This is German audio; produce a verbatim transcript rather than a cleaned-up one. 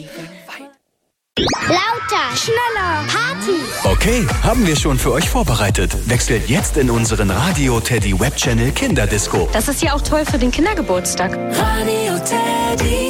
Lauter, schneller, Party. Okay, haben wir schon für euch vorbereitet. Wechselt jetzt in unseren Radio Teddy Webchannel Kinderdisco. Das ist ja auch toll für den Kindergeburtstag. Radio Teddy.